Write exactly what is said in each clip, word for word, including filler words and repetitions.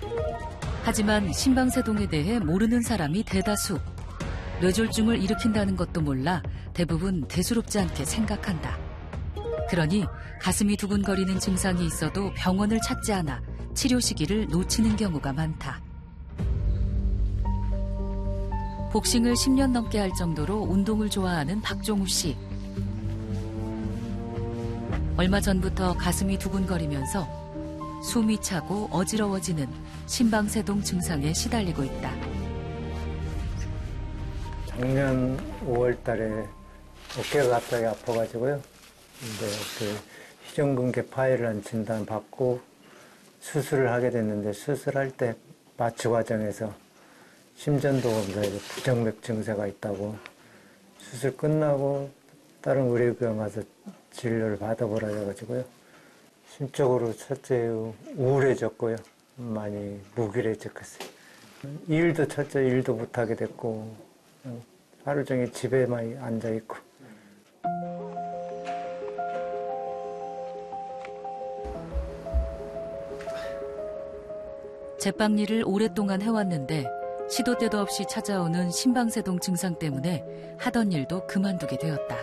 하지만 심방세동에 대해 모르는 사람이 대다수. 뇌졸중을 일으킨다는 것도 몰라 대부분 대수롭지 않게 생각한다. 그러니 가슴이 두근거리는 증상이 있어도 병원을 찾지 않아 치료 시기를 놓치는 경우가 많다. 복싱을 십 년 넘게 할 정도로 운동을 좋아하는 박종우 씨. 얼마 전부터 가슴이 두근거리면서 숨이 차고 어지러워지는 심방세동 증상에 시달리고 있다. 작년 오월 달에 어깨가 갑자기 아파가지고요. 근데 그 희전근개 파열이라는 진단 받고 수술을 하게 됐는데 수술할 때 마취 과정에서 심전도 검사에서 부정맥 증세가 있다고 수술 끝나고 다른 의료병 가서 진료를 받아보라 해가지고요. 심적으로 첫째 우울해졌고요. 많이 무기력해졌어요. 일도 첫째 일도 못하게 됐고 하루 종일 집에만 앉아있고. 제빵일을 오랫동안 해왔는데 시도 때도 없이 찾아오는 심방세동 증상 때문에 하던 일도 그만두게 되었다.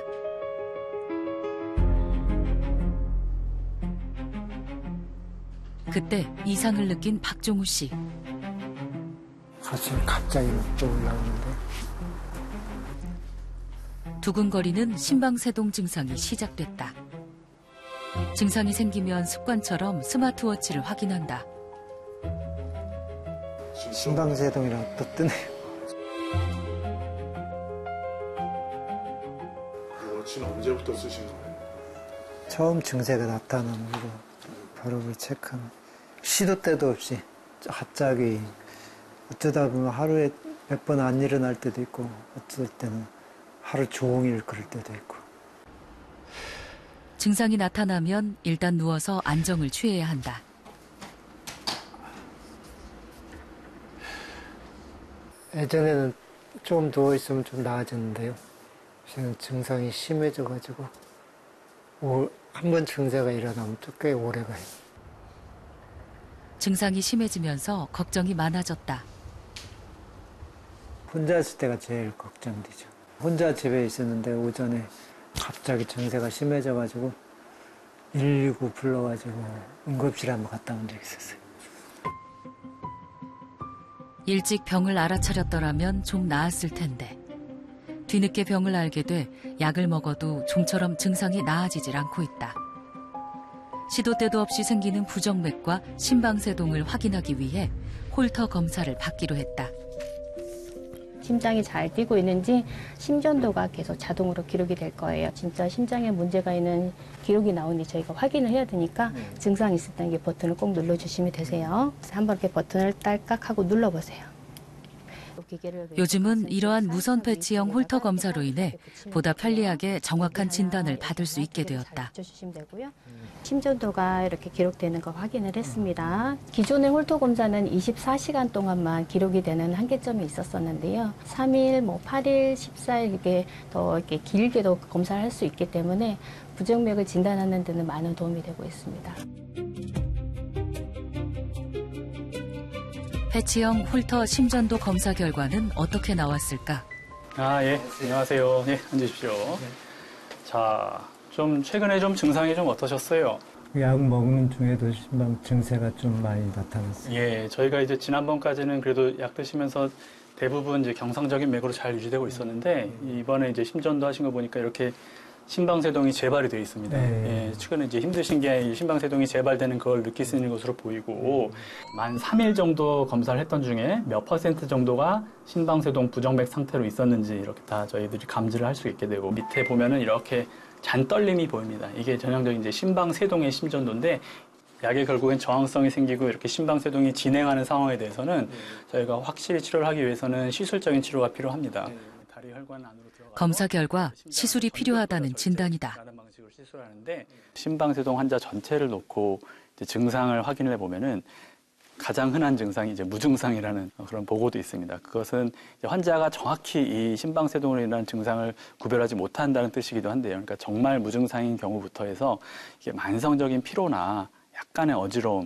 그때 이상을 느낀 박종우 씨. 가슴이 갑자기 막 떠올랐는데. 두근거리는 심방세동 증상이 시작됐다. 증상이 생기면 습관처럼 스마트워치를 확인한다. 심방세동이랑 또 뜨네요. 그 워치는 언제부터 쓰신 거예요? 처음 증세가 나타나는 거 바로 그 체크하는. 시도 때도 없이 갑자기 어쩌다 보면 하루에 몇 번 안 일어날 때도 있고 어쩔 때는 하루 종일 그럴 때도 있고. 증상이 나타나면 일단 누워서 안정을 취해야 한다. 예전에는 좀 누워있으면 좀 나아졌는데요. 지금 증상이 심해져가지고 한 번 증세가 일어나면 또 꽤 오래 가요. 증상이 심해지면서 걱정이 많아졌다. 혼자 있을 때가 제일 걱정되죠. 혼자 집에 있었는데 오전에 갑자기 증세가 심해져가지고 일일구 불러가지고 응급실에 한번 갔다 온 적이 있었어요. 일찍 병을 알아차렸더라면 좀 나았을 텐데. 뒤늦게 병을 알게 돼 약을 먹어도 좀처럼 증상이 나아지질 않고 있다. 시도 때도 없이 생기는 부정맥과 심방세동을 확인하기 위해 홀터 검사를 받기로 했다. 심장이 잘 뛰고 있는지 심전도가 계속 자동으로 기록이 될 거예요. 진짜 심장에 문제가 있는 기록이 나오는지 저희가 확인을 해야 되니까 증상이 있을 때 이 버튼을 꼭 눌러주시면 되세요. 한번 이렇게 버튼을 딸깍 하고 눌러보세요. 요즘은 이러한 무선 패치형 홀터 검사로 인해 보다 편리하게 정확한 진단을 받을 수 있게 되었다. 심전도가 이렇게 기록되는 거 확인을 했습니다. 기존의 홀터 검사는 이십사 시간 동안만 기록이 되는 한계점이 있었었는데요. 삼 일, 뭐 팔 일, 십사 일 이게 더 이렇게 길게도 검사를 할 수 있기 때문에 부정맥을 진단하는 데는 많은 도움이 되고 있습니다. 패치형 홀터 심전도 검사 결과는 어떻게 나왔을까? 아, 예. 안녕하세요. 네, 앉으십시오. 자, 좀 최근에 좀 증상이 좀 어떠셨어요? 약 먹는 중에도 심방 증세가 좀 많이 나타났어요. 예, 저희가 이제 지난번까지는 그래도 약 드시면서 대부분 이제 경상적인 맥으로 잘 유지되고 있었는데 이번에 이제 심전도 하신 거 보니까 이렇게 심방세동이 재발이 되어 있습니다. 네. 예, 최근에 이제 힘드신 게 심방세동이 재발되는 걸 느낄 수 있는 것으로 보이고 만 삼 일 정도 검사를 했던 중에 몇 퍼센트 정도가 심방세동 부정맥 상태로 있었는지 이렇게 다 저희들이 감지를 할 수 있게 되고 밑에 보면은 이렇게 잔떨림이 보입니다. 이게 전형적인 이제 심방세동의 심전도인데 약에 결국엔 저항성이 생기고 이렇게 심방세동이 진행하는 상황에 대해서는 저희가 확실히 치료를 하기 위해서는 시술적인 치료가 필요합니다. 다리 혈관 안으로 검사 결과 시술이 필요하다는 진단이다. 심방세동 환자 전체를 놓고 이제 증상을 확인해 보면은 가장 흔한 증상이 이제 무증상이라는 그런 보고도 있습니다. 그것은 환자가 정확히 이 심방세동으로 인한 증상을 구별하지 못한다는 뜻이기도 한데요. 그러니까 정말 무증상인 경우부터 해서 이게 만성적인 피로나 약간의 어지러움,